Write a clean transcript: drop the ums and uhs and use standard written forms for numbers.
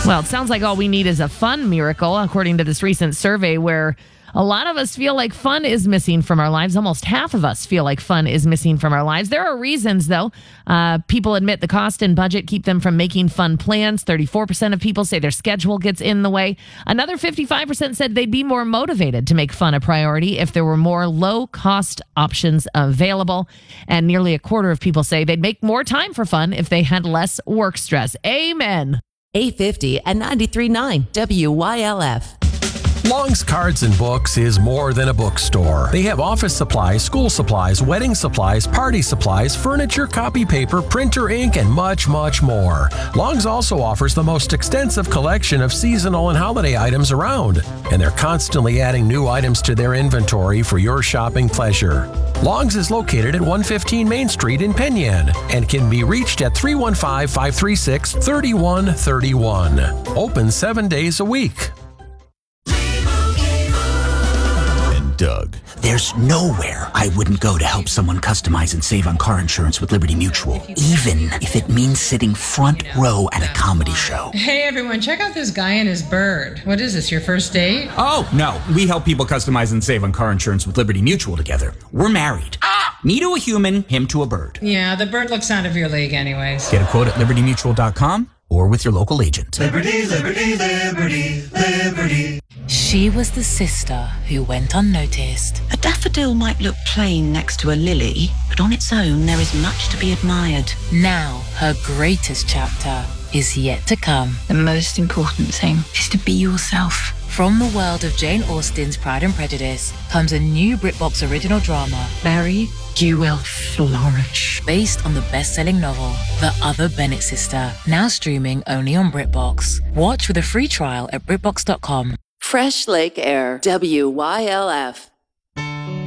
Well, it sounds like all we need is a fun miracle, according to this recent survey where a lot of us feel like fun is missing from our lives. Almost half of us feel like fun is missing from our lives. There are reasons, though. People admit the cost and budget keep them from making fun plans. 34% of people say their schedule gets in the way. Another 55% said they'd be more motivated to make fun a priority if there were more low-cost options available. And nearly a quarter of people say they'd make more time for fun if they had less work stress. Amen. 850 and 93.9 WYLF. Long's Cards and Books is more than a bookstore. They have office supplies, school supplies, wedding supplies, party supplies, furniture, copy paper, printer ink, and much, much more. Long's also offers the most extensive collection of seasonal and holiday items around, and they're constantly adding new items to their inventory for your shopping pleasure. Long's is located at 115 Main Street in Penyan and can be reached at 315-536-3131. Open 7 days a week. Doug. There's nowhere I wouldn't go to help someone customize and save on car insurance with Liberty Mutual, even if it means sitting front row at a comedy show. Hey everyone, check out this guy and his bird. What is this, your first date? Oh, no. We help people customize and save on car insurance with Liberty Mutual together. We're married. Me to a human, him to a bird. Yeah, the bird looks out of your league anyways. Get a quote at libertymutual.com or with your local agent. Liberty, liberty, liberty, liberty. She was the sister who went unnoticed. A daffodil might look plain next to a lily, but on its own there is much to be admired. Now her greatest chapter is yet to come. The most important thing is to be yourself. From the world of Jane Austen's Pride and Prejudice comes a new BritBox original drama, Mary, you will flourish. based on the best-selling novel, The Other Bennett Sister, now streaming only on BritBox. Watch with a free trial at BritBox.com. Fresh Lake Air, WYLF.